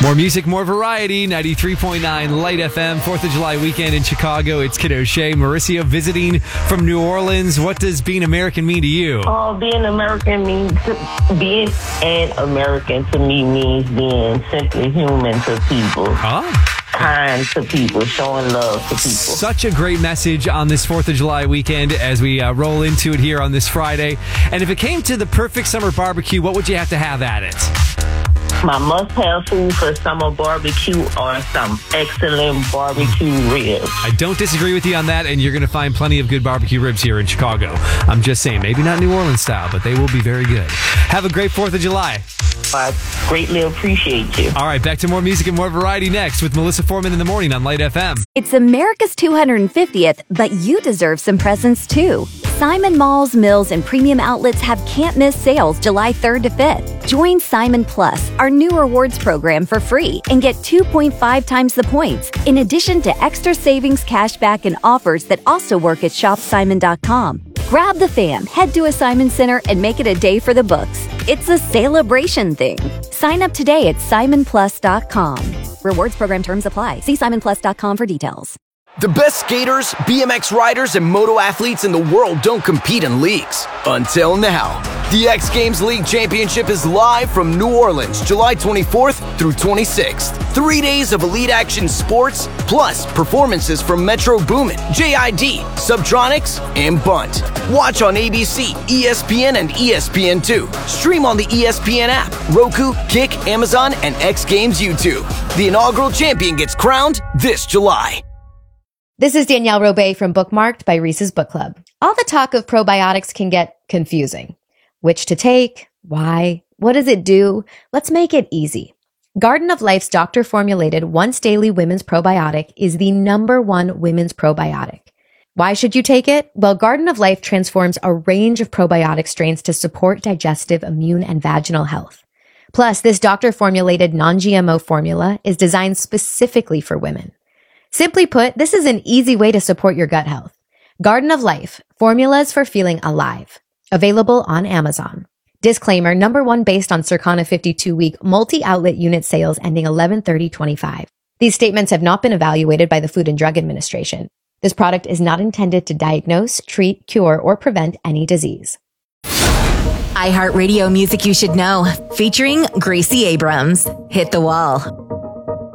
More music, more variety. 93.9 Light FM, 4th of July weekend in Chicago. It's Kid O'Shea. Mauricio visiting from New Orleans. What does being American mean to you? Being American being an American to me means being simply human to people. Kind to people, showing love to people. Such a great message on this 4th of July weekend as we roll into it here on this Friday. And if it came to the perfect summer barbecue, what would you have to have at it? My must-have food for summer barbecue are some excellent barbecue ribs. I don't disagree with you on that, and you're going to find plenty of good barbecue ribs here in Chicago. I'm just saying, maybe not New Orleans style, but they will be very good. Have a great 4th of July. I greatly appreciate you. All right, back to more music and more variety next with Melissa Foreman in the morning on Light FM. It's America's 250th, but you deserve some presents too. Simon Malls, Mills, and premium outlets have can't-miss sales July 3rd to 5th. Join Simon Plus, our new rewards program, for free and get 2.5 times the points, in addition to extra savings, cashback, and offers that also work at shopsimon.com. Grab the fam, head to a Simon Center, and make it a day for the books. It's a celebration thing. Sign up today at simonplus.com. Rewards program terms apply. See simonplus.com for details. The best skaters, BMX riders, and moto athletes in the world don't compete in leagues. Until now. The X Games League Championship is live from New Orleans, July 24th through 26th. 3 days of elite action sports, plus performances from Metro Boomin, JID, Subtronics, and Bunt. Watch on ABC, ESPN, and ESPN2. Stream on the ESPN app, Roku, Kick, Amazon, and X Games YouTube. The inaugural champion gets crowned this July. This is Danielle Robay from Bookmarked by Reese's Book Club. All the talk of probiotics can get confusing. Which to take? Why? What does it do? Let's make it easy. Garden of Life's doctor-formulated once-daily women's probiotic is the #1 women's probiotic. Why should you take it? Well, Garden of Life transforms a range of probiotic strains to support digestive, immune, and vaginal health. Plus, this doctor-formulated non-GMO formula is designed specifically for women. Simply put, this is an easy way to support your gut health. Garden of Life, formulas for feeling alive. Available on Amazon. Disclaimer, #1 based on Circana 52-week multi-outlet unit sales ending 11/30/25. These statements have not been evaluated by the Food and Drug Administration. This product is not intended to diagnose, treat, cure, or prevent any disease. iHeartRadio Music You Should Know, featuring Gracie Abrams. Hit the Wall.